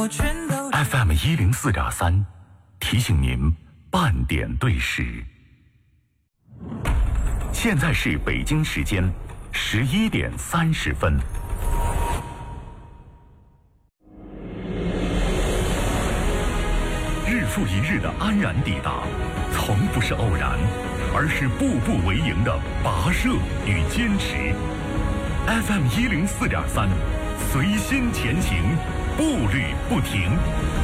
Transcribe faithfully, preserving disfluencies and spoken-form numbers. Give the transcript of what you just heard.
F M 一零四点三，提醒您半点对时。现在是北京时间十一点三十分。日复一日的安然抵达，从不是偶然，而是步步为营的跋涉与坚持。F M 一零四点三，随心前行，步履不停。